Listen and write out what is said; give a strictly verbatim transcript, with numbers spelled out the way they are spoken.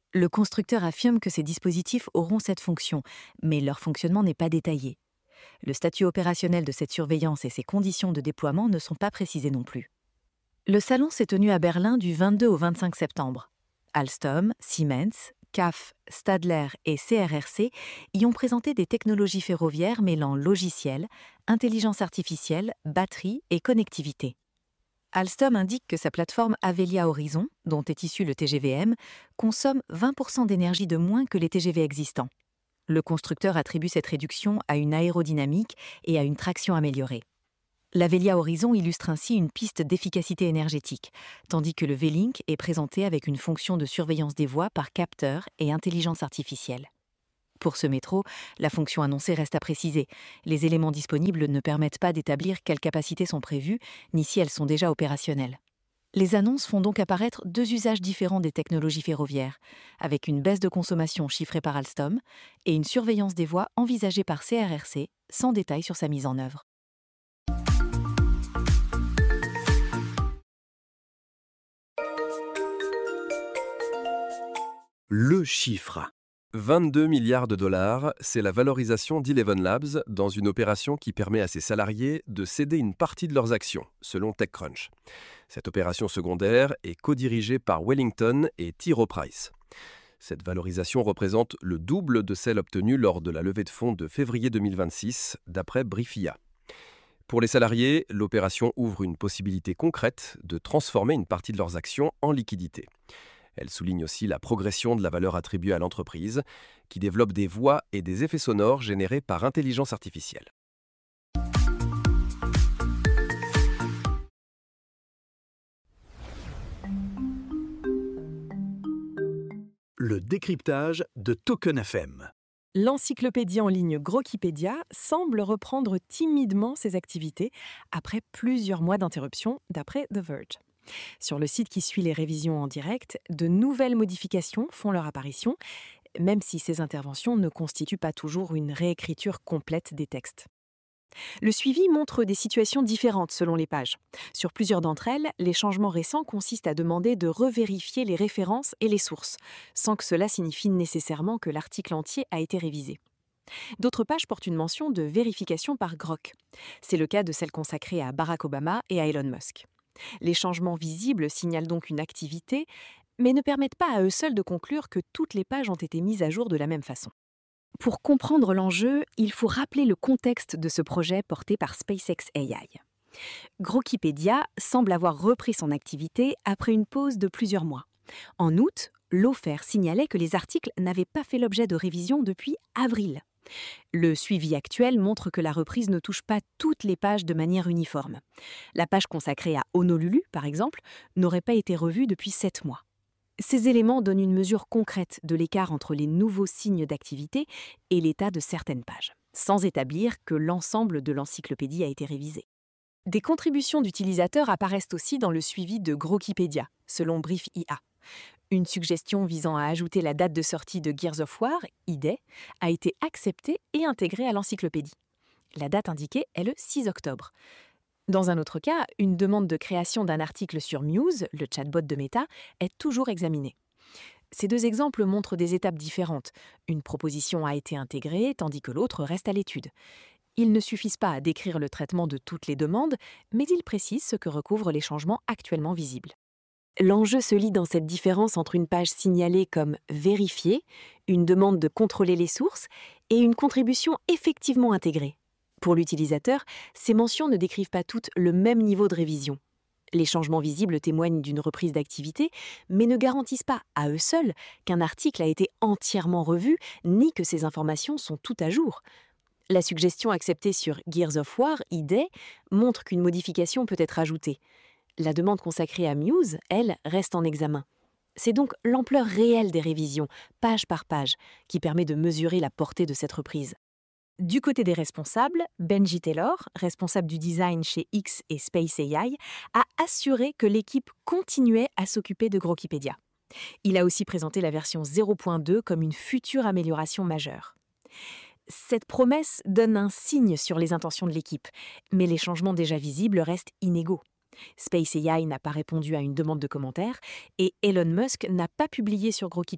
Le constructeur affirme que ces dispositifs auront cette fonction, mais leur fonctionnement n'est pas détaillé. Le statut opérationnel de cette surveillance et ses conditions de déploiement ne sont pas précisées non plus. Le salon s'est tenu à Berlin du vingt-deux au vingt-cinq septembre. Alstom, Siemens, C A F, Stadler et C R R C y ont présenté des technologies ferroviaires mêlant logiciel, intelligence artificielle, batterie et connectivité. Alstom indique que sa plateforme Avelia Horizon, dont est issu le T G V M, consomme vingt pour cent d'énergie de moins que les T G V existants. Le constructeur attribue cette réduction à une aérodynamique et à une traction améliorée. L'Avelia Horizon illustre ainsi une piste d'efficacité énergétique, tandis que le V-Link est présenté avec une fonction de surveillance des voies par capteur et intelligence artificielle. Pour ce métro, la fonction annoncée reste à préciser. Les éléments disponibles ne permettent pas d'établir quelles capacités sont prévues, ni si elles sont déjà opérationnelles. Les annonces font donc apparaître deux usages différents des technologies ferroviaires, avec une baisse de consommation chiffrée par Alstom et une surveillance des voies envisagée par C R R C, sans détail sur sa mise en œuvre. Le chiffre. vingt-deux milliards de dollars, c'est la valorisation d'Eleven Labs dans une opération qui permet à ses salariés de céder une partie de leurs actions, selon TechCrunch. Cette opération secondaire est co-dirigée par Wellington et T. Rowe Price. Cette valorisation représente le double de celle obtenue lors de la levée de fonds de février deux mille vingt-six, d'après Briefia. Pour les salariés, l'opération ouvre une possibilité concrète de transformer une partie de leurs actions en liquidité. Elle souligne aussi la progression de la valeur attribuée à l'entreprise, qui développe des voix et des effets sonores générés par intelligence artificielle. Le décryptage de Token F M. L'encyclopédie en ligne Grokipédia semble reprendre timidement ses activités après plusieurs mois d'interruption, d'après The Verge. Sur le site qui suit les révisions en direct, de nouvelles modifications font leur apparition, même si ces interventions ne constituent pas toujours une réécriture complète des textes. Le suivi montre des situations différentes selon les pages. Sur plusieurs d'entre elles, les changements récents consistent à demander de revérifier les références et les sources, sans que cela signifie nécessairement que l'article entier a été révisé. D'autres pages portent une mention de vérification par Grok. C'est le cas de celle consacrée à Barack Obama et à Elon Musk. Les changements visibles signalent donc une activité, mais ne permettent pas à eux seuls de conclure que toutes les pages ont été mises à jour de la même façon. Pour comprendre l'enjeu, il faut rappeler le contexte de ce projet porté par SpaceX A I. Grokipédia semble avoir repris son activité après une pause de plusieurs mois. En août, l'O F E R signalait que les articles n'avaient pas fait l'objet de révision depuis avril. Le suivi actuel montre que la reprise ne touche pas toutes les pages de manière uniforme. La page consacrée à Honolulu, par exemple, n'aurait pas été revue depuis sept mois. Ces éléments donnent une mesure concrète de l'écart entre les nouveaux signes d'activité et l'état de certaines pages, sans établir que l'ensemble de l'encyclopédie a été révisé. Des contributions d'utilisateurs apparaissent aussi dans le suivi de Grokipédia, selon Briefia. Une suggestion visant à ajouter la date de sortie de Gears of War, I D E, a été acceptée et intégrée à l'encyclopédie. La date indiquée est le six octobre. Dans un autre cas, une demande de création d'un article sur Muse, le chatbot de Meta, est toujours examinée. Ces deux exemples montrent des étapes différentes. Une proposition a été intégrée, tandis que l'autre reste à l'étude. Ils ne suffisent pas à décrire le traitement de toutes les demandes, mais ils précisent ce que recouvrent les changements actuellement visibles. L'enjeu se lit dans cette différence entre une page signalée comme « vérifiée », une demande de contrôler les sources, et une contribution effectivement intégrée. Pour l'utilisateur, ces mentions ne décrivent pas toutes le même niveau de révision. Les changements visibles témoignent d'une reprise d'activité, mais ne garantissent pas, à eux seuls, qu'un article a été entièrement revu, ni que ces informations sont toutes à jour. La suggestion acceptée sur Gears of War, I D E, montre qu'une modification peut être ajoutée. La demande consacrée à Muse, elle, reste en examen. C'est donc l'ampleur réelle des révisions, page par page, qui permet de mesurer la portée de cette reprise. Du côté des responsables, Benji Taylor, responsable du design chez X et Space A I, a assuré que l'équipe continuait à s'occuper de Grokipédia. Il a aussi présenté la version zéro point deux comme une future amélioration majeure. Cette promesse donne un signe sur les intentions de l'équipe, mais les changements déjà visibles restent inégaux. Space A I n'a pas répondu à une demande de commentaire et Elon Musk n'a pas publié sur Grokipédia